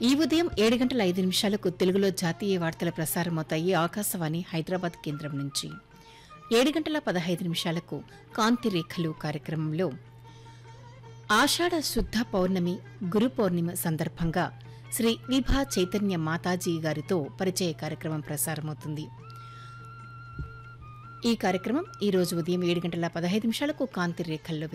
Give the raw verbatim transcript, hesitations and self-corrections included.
ఈ ఉదయం ఏడు గంటల ఐదు నిమిషాలకు తెలుగులో జాతీయ వార్తలు ప్రసారమవుతాయి ఆకాశవాణి హైదరాబాద్ కేంద్రం నుంచి. ఏడు గంటల పదహైదు నిమిషాలకు కాంతి రేఖలు కార్యక్రమంలో ఆషాఢ శుద్ధ పౌర్ణమి గురు పౌర్ణిమ సందర్భంగా శ్రీ విభా చైతన్య మాతాజీ గారితో పరిచయ కార్యక్రమం ప్రసారమవుతుంది. ఈ కార్యక్రమం ఈ రోజు ఉదయం ఏడు గంటల పదహైదు నిమిషాలకు కాంతి రేఖల్లో